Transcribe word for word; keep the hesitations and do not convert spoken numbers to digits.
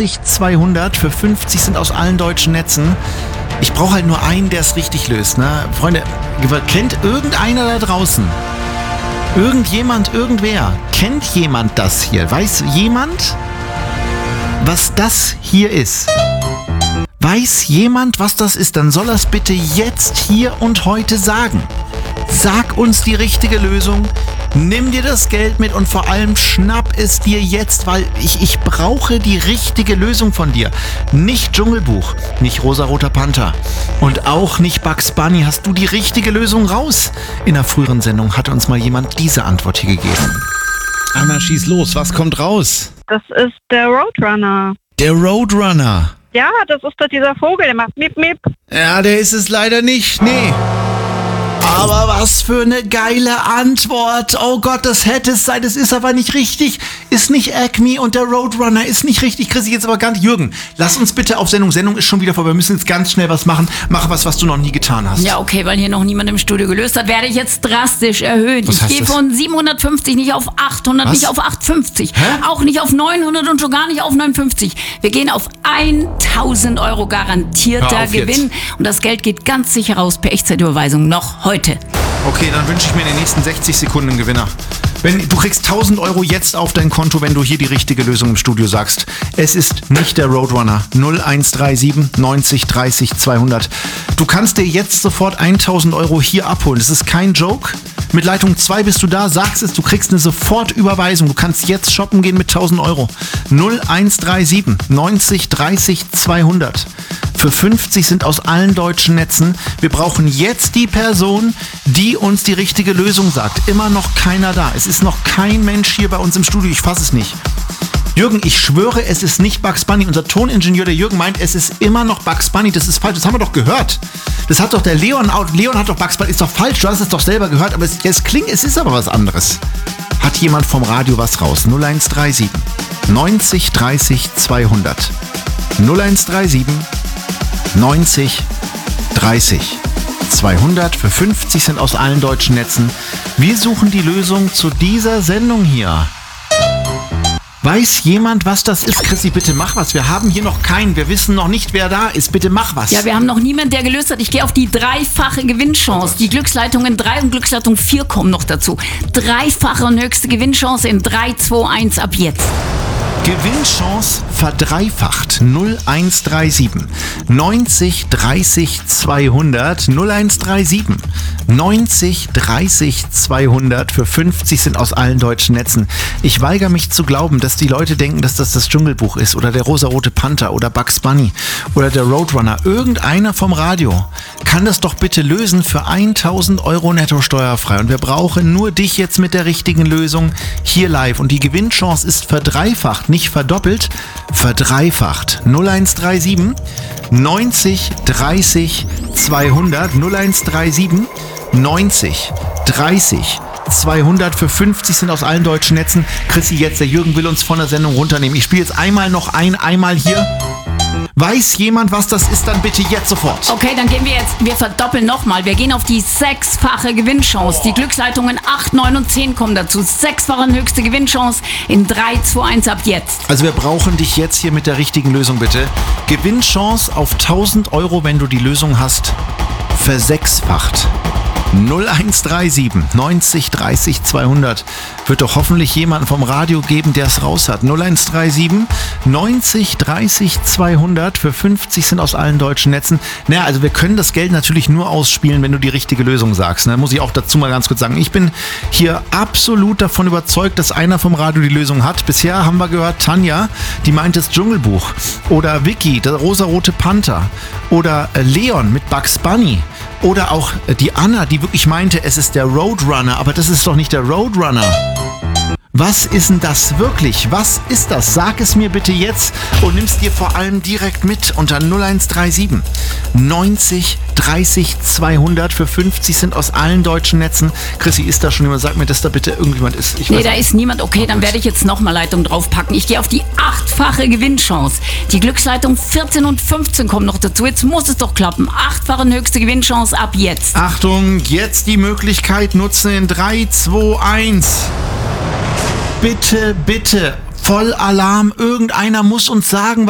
neunzig zweihundert für fünfzig sind aus allen deutschen Netzen. Ich brauche halt nur einen, der es richtig löst. Ne? Freunde, kennt irgendeiner da draußen? Irgendjemand, irgendwer? Kennt jemand das hier? Weiß jemand, was das hier ist? Weiß jemand, was das ist? Dann soll er es bitte jetzt, hier und heute sagen. Sag uns die richtige Lösung. Nimm dir das Geld mit und vor allem schnapp es dir jetzt, weil ich, ich brauche die richtige Lösung von dir. Nicht Dschungelbuch, nicht Rosa-Roter Panther und auch nicht Bugs Bunny. Hast du die richtige Lösung raus? In einer früheren Sendung hat uns mal jemand diese Antwort hier gegeben. Anna, schieß los. Was kommt raus? Das ist der Roadrunner. Der Roadrunner? Ja, das ist doch dieser Vogel, der macht Mip Mip. Ja, der ist es leider nicht. Nee. Aber was für eine geile Antwort. Oh Gott, das hätte es sein. Das ist aber nicht richtig. Ist nicht Acme und der Roadrunner ist nicht richtig. Chris, jetzt aber gar nicht. Jürgen, lass uns bitte auf Sendung. Sendung ist schon wieder vorbei. Wir müssen jetzt ganz schnell was machen. Mach was, was du noch nie getan hast. Ja, okay, weil hier noch niemand im Studio gelöst hat, werde ich jetzt drastisch erhöhen. Was ich heißt gehe das? von siebenhundertfünfzig nicht auf achthundert, Was? nicht auf achthundertfünfzig. Hä? Auch nicht auf neunhundert und schon gar nicht auf neunundfünfzig. Wir gehen auf tausend Euro garantierter Hör auf jetzt. Gewinn. Und das Geld geht ganz sicher raus per Echtzeitüberweisung noch heute. Okay, dann wünsche ich mir in den nächsten sechzig Sekunden einen Gewinner. Wenn, du kriegst tausend Euro jetzt auf dein Konto, wenn du hier die richtige Lösung im Studio sagst. Es ist nicht der Roadrunner. null eins drei sieben neunzig dreißig zweihundert. Du kannst dir jetzt sofort tausend Euro hier abholen. Das ist kein Joke. Mit Leitung zwei bist du da, sagst es, du kriegst eine Sofortüberweisung. Du kannst jetzt shoppen gehen mit tausend Euro. null eins drei sieben neunzig dreißig zweihundert. Für fünfzig sind aus allen deutschen Netzen. Wir brauchen jetzt die Person, die uns die richtige Lösung sagt. Immer noch keiner da. Es ist noch kein Mensch hier bei uns im Studio. Ich fasse es nicht. Jürgen, ich schwöre, es ist nicht Bugs Bunny. Unser Toningenieur, der Jürgen, meint, es ist immer noch Bugs Bunny. Das ist falsch. Das haben wir doch gehört. Das hat doch der Leon, Leon hat doch Bugs Bunny. Ist doch falsch. Du hast es doch selber gehört. Aber es, es klingt, es ist aber was anderes. Hat jemand vom Radio was raus? null eins drei sieben neunzig dreißig zweihundert. null eins drei sieben neunzig dreißig zweihundert. Für fünfzig sind aus allen deutschen Netzen. Wir suchen die Lösung zu dieser Sendung hier. Weiß jemand, was das ist? Chrissy, bitte mach was. Wir haben hier noch keinen. Wir wissen noch nicht, wer da ist. Bitte mach was. Ja, wir haben noch niemanden, der gelöst hat. Ich gehe auf die dreifache Gewinnchance. Die Glücksleitungen drei und Glücksleitung vier kommen noch dazu. Dreifache und höchste Gewinnchance in drei, zwei, eins ab jetzt. Gewinnchance verdreifacht. null eins drei sieben neunzig dreißig zweihundert. null eins drei sieben neunzig dreißig zweihundert. Für fünfzig sind aus allen deutschen Netzen. Ich weigere mich zu glauben, dass die Leute denken, dass das das Dschungelbuch ist oder der Rosa-Rote Panther oder Bugs Bunny oder der Roadrunner. Irgendeiner vom Radio kann das doch bitte lösen für tausend Euro netto steuerfrei. Und wir brauchen nur dich jetzt mit der richtigen Lösung hier live. Und die Gewinnchance ist verdreifacht, nicht verdoppelt, verdreifacht. null eins drei sieben neunzig dreißig zweihundert. null eins drei sieben neunzig dreißig zweihundert. Für fünfzig sind aus allen deutschen Netzen. Chrissy, jetzt, der Jürgen will uns von der Sendung runternehmen. Ich spiele jetzt einmal noch ein, einmal hier. Weiß jemand, was das ist, dann bitte jetzt sofort. Okay, dann gehen wir jetzt, wir verdoppeln nochmal. Wir gehen auf die sechsfache Gewinnchance. Die Glücksleitungen acht, neun und zehn kommen dazu. Sechsfache höchste Gewinnchance in drei, zwei, eins ab jetzt. Also wir brauchen dich jetzt hier mit der richtigen Lösung, bitte. Gewinnchance auf tausend Euro, wenn du die Lösung hast, versechsfacht. null eins drei sieben neunzig dreißig zweihundert. Wird doch hoffentlich jemanden vom Radio geben, der es raus hat. null eins drei sieben neunzig dreißig zweihundert. Für fünfzig sind aus allen deutschen Netzen. Naja, also wir können das Geld natürlich nur ausspielen, wenn du die richtige Lösung sagst. Da muss ich auch dazu mal ganz kurz sagen. Ich bin hier absolut davon überzeugt, dass einer vom Radio die Lösung hat. Bisher haben wir gehört, Tanja, die meint das Dschungelbuch. Oder Vicky, der Rosa-Rote Panther. Oder Leon mit Bugs Bunny. Oder auch die Anna, die wirklich meinte, es ist der Roadrunner, aber das ist doch nicht der Roadrunner. Was ist denn das wirklich? Was ist das? Sag es mir bitte jetzt und nimm's dir vor allem direkt mit unter null eins drei sieben neunzig dreißig zweihundert. Für fünfzig sind aus allen deutschen Netzen. Chrissy, ist da schon jemand? Sag mir, dass da bitte irgendjemand ist. Ich nee, weiß da ist niemand. Okay, dann werde ich jetzt nochmal Leitung draufpacken. Ich gehe auf die achtfache Gewinnchance. Die Glücksleitung vierzehn und fünfzehn kommen noch dazu. Jetzt muss es doch klappen. Achtfache höchste Gewinnchance ab jetzt. Achtung, jetzt die Möglichkeit nutzen in drei, zwei, eins. Bitte, bitte, Vollalarm. Irgendeiner muss uns sagen,